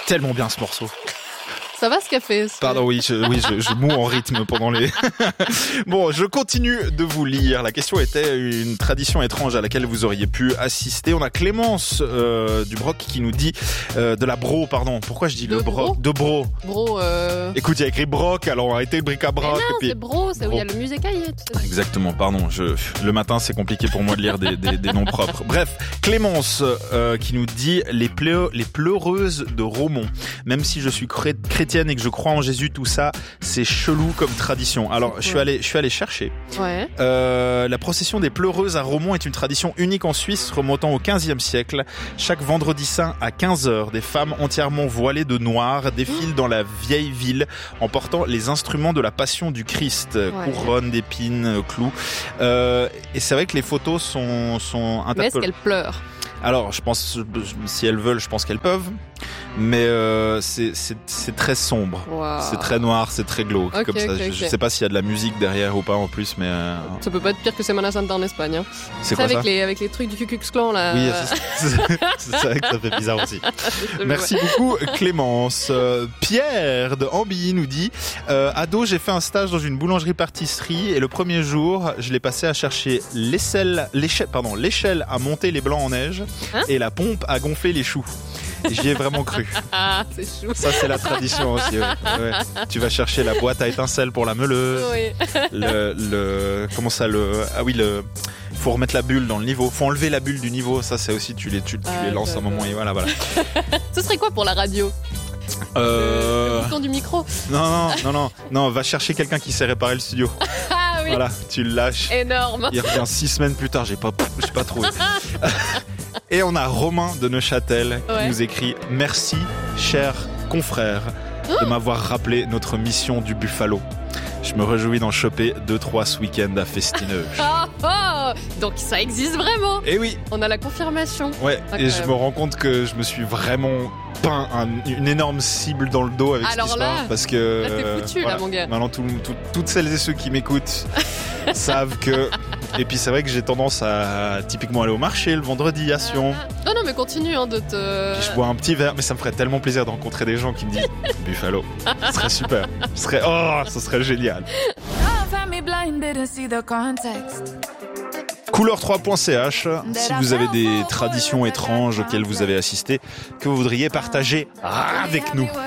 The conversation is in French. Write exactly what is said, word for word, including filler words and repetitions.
tellement bien ce morceau. Ça va ce café? Pardon, oui, je, oui, je, je moue en rythme pendant les... Bon, je continue de vous lire. La question était une tradition étrange à laquelle vous auriez pu assister. On a Clémence euh, du Broc qui nous dit... Euh, de la Bro, pardon. Pourquoi je dis de le Broc? De Bro. Bro, euh... Écoute, il y a écpuis Broc, alors arrêtez le bric-à-brac. Mais non, et puis... c'est Bro, c'est bro. Où il y a le musée cahier. Exactement, pardon. Je... Le matin, c'est compliqué pour moi de lire des, des, des noms propres. Bref, Clémence euh, qui nous dit les, pleu... les pleureuses de Romont. Même si je suis cré... chrétienne et que je crois en Jésus, tout ça, c'est chelou comme tradition. Alors, je suis allé, je suis allé chercher. Ouais. Euh, la procession des pleureuses à Romont est une tradition unique en Suisse remontant au quinzième siècle. Chaque vendredi saint à quinze heures, des femmes entièrement voilées de noir défilent dans la vieille ville en portant les instruments de la Passion du Christ, ouais. Couronne d'épines, clous. Euh, et c'est vrai que les photos sont, sont interpeller... Mais est-ce qu'elles pleurent? Alors, je pense, si elles veulent, je pense qu'elles peuvent. Mais euh, c'est, c'est, c'est très sombre, wow. C'est très noir, c'est très glauque, okay, comme ça. Okay, je, okay. je sais pas s'il y a de la musique derrière ou pas en plus, mais euh... ça peut pas être pire que Semana Santa en Espagne. Hein. C'est quoi avec ça les avec les trucs du Ku Klux Klan là. Oui, c'est, c'est, c'est vrai que ça fait bizarre aussi. Merci beaucoup Clémence. Euh, Pierre de Ambilly nous dit euh, ado, j'ai fait un stage dans une boulangerie-pâtisserie et le premier jour, je l'ai passé à chercher l'échelle, l'échelle, pardon, l'échelle à monter les blancs en neige hein et la pompe à gonfler les choux. J'y ai vraiment cru. Ah, c'est chou. Ça, c'est la tradition aussi. Ouais. Ouais. Tu vas chercher la boîte à étincelles pour la meuleuse. Oui. Le, le, comment ça, le, ah oui, le, faut remettre la bulle dans le niveau. Faut enlever la bulle du niveau. Ça, c'est aussi, tu les, tu, tu ah, les lances un moment et voilà, voilà. Ce serait quoi pour la radio? Euh... Le, le bouton du micro. Non, non, non, non, non, va chercher quelqu'un qui sait réparer le studio. Ah oui. Voilà, tu le lâches. Énorme. Il revient six semaines plus tard, j'ai pas, j'ai pas trouvé. Et on a Romain de Neuchâtel qui ouais. nous écrit « Merci, cher confrère, de m'avoir rappelé notre mission du Buffalo. Je me réjouis d'en choper deux trois ce week-end à Festineuge. » Oh, oh, donc ça existe vraiment. Et oui. On a la confirmation. Ouais, incroyable. Et je me rends compte que je me suis vraiment peint un, une énorme cible dans le dos avec alors cette histoire. Là, parce que là, t'es foutu, voilà. Là, mon gars. Maintenant, tout, tout, toutes celles et ceux qui m'écoutent savent que... Et puis c'est vrai que j'ai tendance à typiquement aller au marché le vendredi à Sion. Non, non, mais continue hein, de te... Puis je bois un petit verre, mais ça me ferait tellement plaisir de rencontrer des gens qui me disent Buffalo. Ce serait super. Ce serait... Oh, ce serait génial. Couleur trois point c h, si vous avez des traditions étranges auxquelles vous avez assisté, que vous voudriez partager avec nous.